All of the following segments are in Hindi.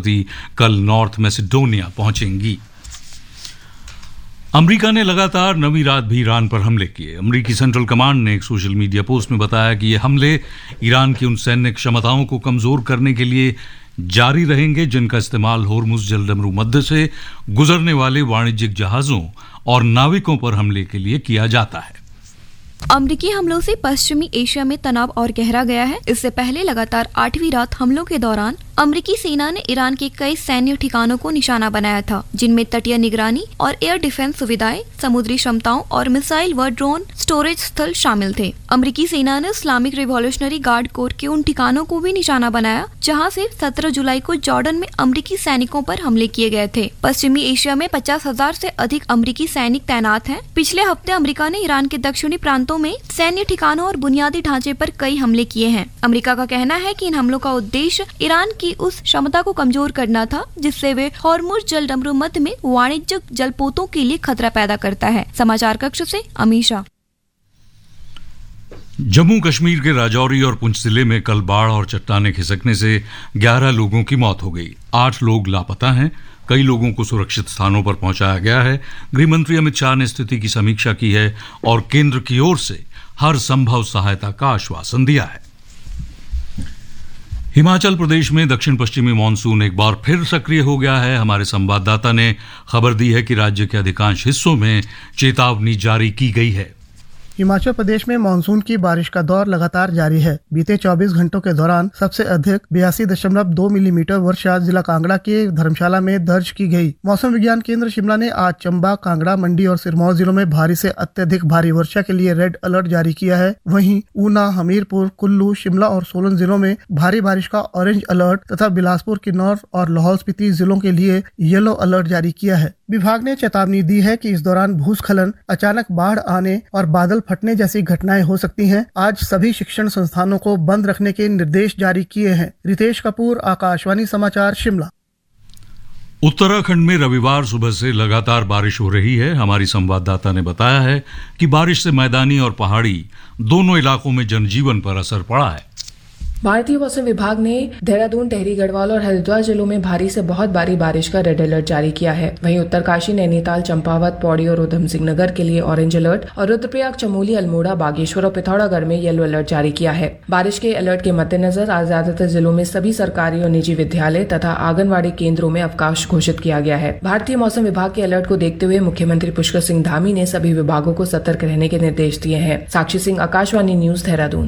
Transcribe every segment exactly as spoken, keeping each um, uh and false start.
कल नॉर्थ मैसेडोनिया पहुंचेंगी। अमेरिका ने लगातार नवीं रात भी ईरान पर हमले किए। अमेरिकी सेंट्रल कमांड ने एक सोशल मीडिया पोस्ट में बताया कि ये हमले ईरान की उन सैन्य क्षमताओं को कमजोर करने के लिए जारी रहेंगे जिनका इस्तेमाल होर्मुज जलडमरू मध्य से गुजरने वाले वाणिज्यिक जहाजों और नाविकों पर हमले के लिए किया जाता है। अमरीकी हमलों से पश्चिमी एशिया में तनाव और गहरा गया है। इससे पहले लगातार आठवीं रात हमलों के दौरान अमरीकी सेना ने ईरान के कई सैन्य ठिकानों को निशाना बनाया था, जिनमें तटीय निगरानी और एयर डिफेंस सुविधाएं, समुद्री क्षमताओं और मिसाइल व ड्रोन स्टोरेज स्थल शामिल थे। अमरीकी सेना ने इस्लामिक रिवॉल्यूशनरी गार्ड कोर के उन ठिकानों को भी निशाना बनाया जहां से सत्रह जुलाई को जॉर्डन में अमरीकी सैनिकों पर हमले किए गए थे। पश्चिमी एशिया में पचास हजार से अधिक अमरीकी सैनिक तैनात हैं। पिछले हफ्ते अमेरिका ने ईरान के दक्षिणी प्रांतों में सैन्य ठिकानों और बुनियादी ढांचे पर कई हमले किए हैं। अमेरिका का कहना है कि इन हमलों का उद्देश्य ईरान की उस क्षमता को कमजोर करना था जिससे वे होर्मुज जलडमरू मध्य में वाणिज्यिक जलपोतों के लिए खतरा पैदा करता है। समाचार कक्ष से अमीशा। जम्मू कश्मीर के राजौरी और पुंछ जिले में कल बाढ़ और चट्टाने खिसकने से ग्यारह लोगों की मौत हो गई। आठ लोग लापता हैं। कई लोगों को सुरक्षित स्थानों पर पहुंचाया गया है। गृह मंत्री अमित शाह ने स्थिति की समीक्षा की है और केंद्र की ओर से हर संभव सहायता का आश्वासन दिया है। हिमाचल प्रदेश में दक्षिण पश्चिमी मानसून एक बार फिर सक्रिय हो गया है। हमारे संवाददाता ने खबर दी है कि राज्य के अधिकांश हिस्सों में चेतावनी जारी की गई है। हिमाचल प्रदेश में मानसून की बारिश का दौर लगातार जारी है। बीते चौबीस घंटों के दौरान सबसे अधिक बयासी दशमलव दो मिलीमीटर वर्षा जिला कांगड़ा के धर्मशाला में दर्ज की गई। मौसम विज्ञान केंद्र शिमला ने आज चंबा, कांगड़ा, मंडी और सिरमौर जिलों में भारी से अत्यधिक भारी वर्षा के लिए रेड अलर्ट जारी किया है। वहीं ऊना, हमीरपुर, कुल्लू, शिमला और सोलन जिलों में भारी बारिश का ऑरेंज अलर्ट तथा बिलासपुर, किन्नौर और लाहौल स्पीति जिलों के लिए येलो अलर्ट जारी किया है। विभाग ने चेतावनी दी है कि इस दौरान भूस्खलन, अचानक बाढ़ आने और बादल फटने जैसी घटनाएं हो सकती हैं। आज सभी शिक्षण संस्थानों को बंद रखने के निर्देश जारी किए हैं। रितेश कपूर, आकाशवाणी समाचार, शिमला। उत्तराखंड में रविवार सुबह से लगातार बारिश हो रही है। हमारी संवाददाता ने बताया है कि बारिश से मैदानी और पहाड़ी दोनों इलाकों में जनजीवन पर असर पड़ा है। भारतीय मौसम विभाग ने देहरादून, टिहरी, गढ़वाल और हरिद्वार जिलों में भारी से बहुत भारी बारिश का रेड अलर्ट जारी किया है। वहीं उत्तरकाशी, नैनीताल, चंपावत, पौड़ी और उधम सिंह नगर के लिए ऑरेंज अलर्ट और रुद्रप्रयाग, चमोली, अल्मोड़ा, बागेश्वर और पिथौरागढ़ में येलो अलर्ट जारी किया है। बारिश के अलर्ट के मद्देनजर आज ज्यादातर जिलों में सभी सरकारी और निजी विद्यालय तथा आंगनबाड़ी केंद्रों में अवकाश घोषित किया गया है। भारतीय मौसम विभाग के अलर्ट को देखते हुए मुख्यमंत्री पुष्कर सिंह धामी ने सभी विभागों को सतर्क रहने के निर्देश दिए हैं। साक्षी सिंह, आकाशवाणी न्यूज, देहरादून।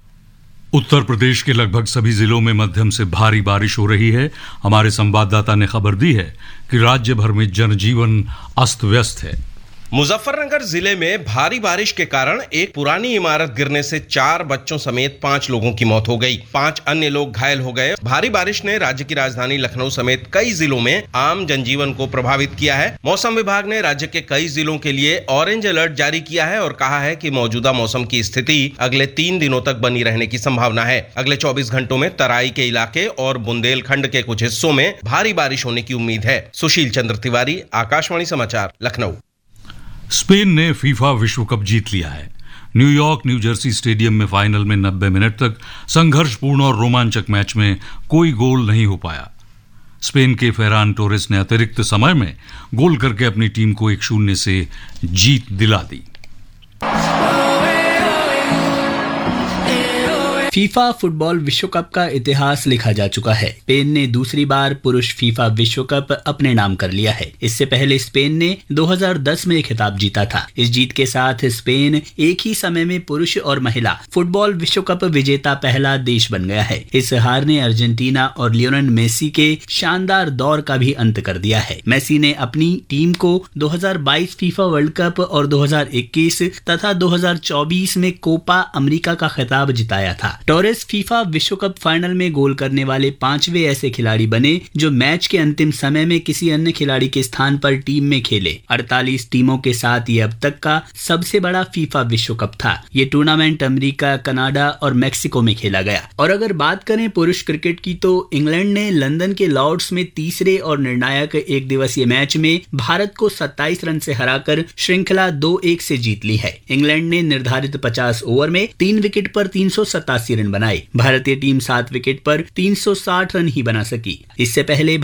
उत्तर प्रदेश के लगभग सभी जिलों में मध्यम से भारी बारिश हो रही है। हमारे संवाददाता ने खबर दी है कि राज्य भर में जनजीवन अस्त व्यस्त है। मुजफ्फरनगर जिले में भारी बारिश के कारण एक पुरानी इमारत गिरने से चार बच्चों समेत पांच लोगों की मौत हो गई। पांच अन्य लोग घायल हो गए। भारी बारिश ने राज्य की राजधानी लखनऊ समेत कई जिलों में आम जनजीवन को प्रभावित किया है। मौसम विभाग ने राज्य के कई जिलों के लिए ऑरेंज अलर्ट जारी किया है और कहा है कि मौजूदा मौसम की स्थिति अगले तीन दिनों तक बनी रहने की संभावना है। अगले चौबीस घंटों में तराई के इलाके और बुंदेलखंड के कुछ हिस्सों में भारी बारिश होने की उम्मीद है। सुशील चंद्र तिवारी, आकाशवाणी समाचार, लखनऊ। स्पेन ने फीफा विश्व कप जीत लिया है। न्यूयॉर्क, न्यू जर्सी स्टेडियम में फाइनल में नब्बे मिनट तक संघर्षपूर्ण और रोमांचक मैच में कोई गोल नहीं हो पाया। स्पेन के फेरान टोरेस ने अतिरिक्त समय में गोल करके अपनी टीम को एक शून्य से जीत दिला दी। फीफा फुटबॉल विश्व कप का इतिहास लिखा जा चुका है। स्पेन ने दूसरी बार पुरुष फीफा विश्व कप अपने नाम कर लिया है। इससे पहले स्पेन ने दो हज़ार दस में खिताब जीता था। इस जीत के साथ स्पेन एक ही समय में पुरुष और महिला फुटबॉल विश्व कप विजेता पहला देश बन गया है। इस हार ने अर्जेंटीना और लियोनेल मेसी के शानदार दौर का भी अंत कर दिया है। मेसी ने अपनी टीम को दो हज़ार बाईस फीफा वर्ल्ड कप और दो हज़ार इक्कीस तथा दो हज़ार चौबीस में कोपा अमेरिका का खिताब जिताया था। टोरेस फीफा विश्व कप फाइनल में गोल करने वाले पांचवें ऐसे खिलाड़ी बने जो मैच के अंतिम समय में किसी अन्य खिलाड़ी के स्थान पर टीम में खेले। अड़तालीस टीमों के साथ ये अब तक का सबसे बड़ा फीफा विश्व कप था। ये टूर्नामेंट अमेरिका, कनाडा और मैक्सिको में खेला गया। और अगर बात करें पुरुष क्रिकेट की तो इंग्लैंड ने लंदन के लॉर्ड्स में तीसरे और निर्णायक एक दिवसीय मैच में भारत को सत्ताईस रन से हराकर श्रृंखला दो एक से जीत ली है। इंग्लैंड ने निर्धारित पचास ओवर में तीन विकेट पर तीन सौ सतासी रन बनाए। भारतीय टीम सात विकेट पर तीन सौ साठ रन ही बना सकी। इससे पहले